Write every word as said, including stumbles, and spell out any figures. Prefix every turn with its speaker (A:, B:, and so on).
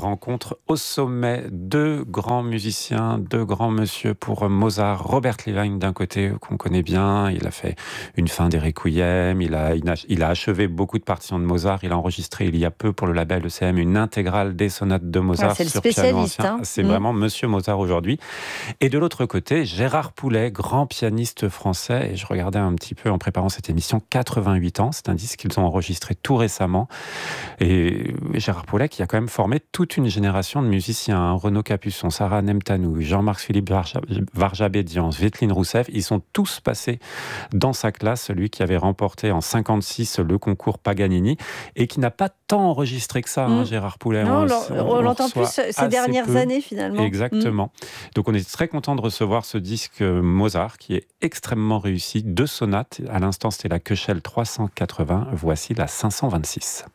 A: rencontre au sommet. Deux grands musiciens, deux grands monsieur pour Mozart. Robert Levine d'un côté, qu'on connaît bien, il a fait une fin des Requiem, il a, il a, il a achevé beaucoup de partitions de Mozart, il a enregistré il y a peu pour le label E C M une intégrale des sonates de Mozart
B: ah, c'est le
A: sur piano ancien.
B: hein.
A: C'est
B: mmh.
A: vraiment monsieur Mozart aujourd'hui. Et de l'autre côté, Gérard Poulet, grand pianiste français, et je regardais un petit peu en préparant cette émission, quatre-vingt-huit ans, c'est un disque qu'ils ont enregistré tout récemment. Et Gérard Poulet qui a quand même formé toute une génération de musiciens, hein. Renaud Capuçon, Sarah Nemtanou, Jean-Marc-Philippe Varjabédian, Svetlin Rousseff, ils sont tous passés dans sa classe, celui qui avait remporté en cinquante-six le concours Paganini et qui n'a pas tant enregistré que ça, hein,
B: mmh.
A: Gérard Poulet.
B: Non,
A: on,
B: on, on l'entend plus ces dernières
A: peu.
B: années finalement.
A: Exactement. Mmh. Donc on est très content de recevoir ce disque Mozart qui est extrêmement réussi. Deux sonates, à l'instant c'était la Köchel trois cent quatre-vingts, voici la cinq cent vingt-six.